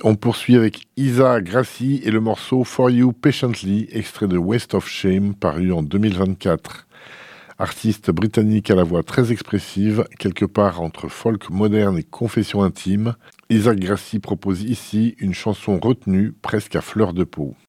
On poursuit avec Isa Grassi et le morceau For You Patiently, extrait de Waste of Shame, paru en 2024. Artiste britannique à la voix très expressive, quelque part entre folk moderne et confession intime, Isa Grassi propose ici une chanson retenue presque à fleur de peau.